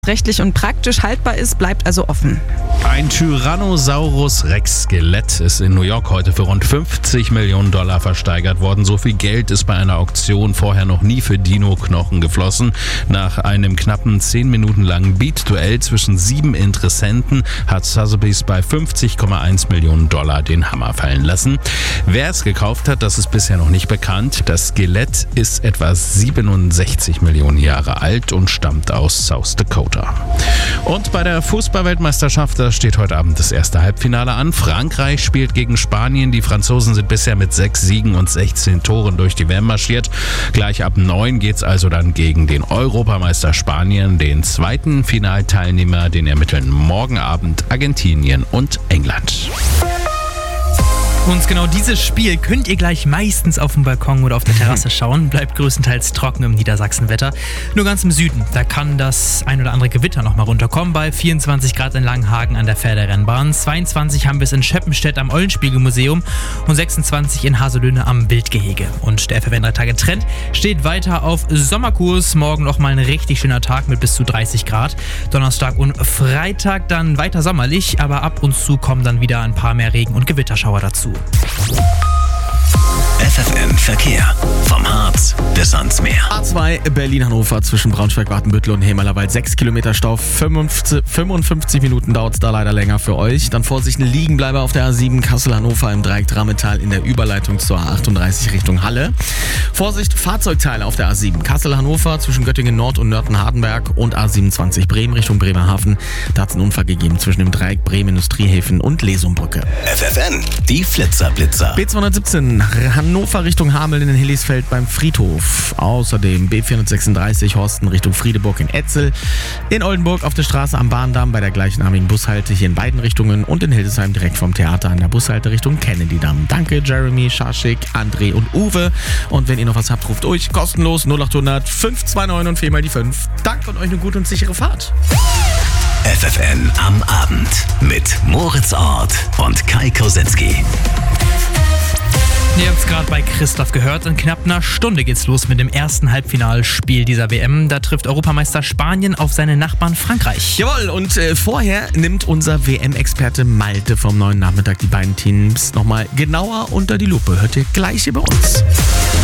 rechtlich und praktisch haltbar ist, bleibt also offen. Ein Tyrannosaurus Rex Skelett ist in New York heute für rund $50 Millionen versteigert worden. So viel Geld ist bei einer Auktion vorher noch nie für Dino-Knochen geflossen. Nach einem knappen 10 Minuten langen Beat-Duell zwischen 7 Interessenten hat Sotheby's bei $50,1 Millionen den Hammer fallen lassen. Wer es gekauft hat, das ist bisher noch nicht bekannt. Das Skelett ist etwa 67 Millionen Jahre alt und stammt aus South Dakota. Und bei der Fußballweltmeisterschaft, da steht heute Abend das erste Halbfinale an. Frankreich spielt gegen Spanien. Die Franzosen sind bisher mit 6 Siegen und 16 Toren durch die WM marschiert. Gleich ab 9 geht's also dann gegen den Europameister Spanien, den zweiten Finalteilnehmer. Den ermitteln morgen Abend Argentinien und England. Und genau dieses Spiel könnt ihr gleich meistens auf dem Balkon oder auf der Terrasse schauen. Bleibt größtenteils trocken im Niedersachsenwetter. Nur ganz im Süden, da kann das ein oder andere Gewitter nochmal runterkommen. Bei 24 Grad in Langenhagen an der Pferderennbahn. 22 haben wir es in Scheppenstedt am Eulenspiegelmuseum und 26 in Haselöhne am Wildgehege. Und der FFN 3 Tage Trend steht weiter auf Sommerkurs. Morgen nochmal ein richtig schöner Tag mit bis zu 30 Grad. Donnerstag und Freitag dann weiter sommerlich, aber ab und zu kommen dann wieder ein paar mehr Regen- und Gewitterschauer dazu. FFN Verkehr. Vom Harz bis ans Meer. A2 Berlin-Hannover zwischen Braunschweig-Wartenbüttel und Hemerlerwald. 6 Kilometer Stau, 55 Minuten dauert es da leider länger für euch. Dann Vorsicht, ein Liegenbleiber auf der A7 Kassel-Hannover im Dreieck Drametal in der Überleitung zur A38 Richtung Halle. Vorsicht, Fahrzeugteile auf der A7 Kassel-Hannover zwischen Göttingen-Nord und Nörten-Hardenberg und A27 Bremen Richtung Bremerhaven. Da hat es einen Unfall gegeben zwischen dem Dreieck Bremen-Industriehäfen und Lesumbrücke. FFN, die Flitzer-Blitzer. B217 Hannover Richtung Hameln in Hillisfeld beim Friedhof. Außerdem B436 Horsten Richtung Friedeburg in Etzel. In Oldenburg auf der Straße am Bahndamm bei der gleichnamigen Bushalte hier in beiden Richtungen und in Hildesheim direkt vom Theater an der Bushalte Richtung Kennedy-Damm. Danke Jeremy, Schaschik, André und Uwe. Und wenn ihr noch was habt, ruft durch. Kostenlos 0800 529 und 4 mal die 5. Danke und euch eine gute und sichere Fahrt. FFN am Abend mit Moritz Ort und Kai Kosetzky. Ihr habt es gerade bei Christoph gehört. In knapp einer Stunde geht's los mit dem ersten Halbfinalspiel dieser WM. Da trifft Europameister Spanien auf seine Nachbarn Frankreich. Jawohl, und vorher nimmt unser WM-Experte Malte vom neuen Nachmittag die beiden Teams nochmal genauer unter die Lupe. Hört ihr gleich hier bei uns.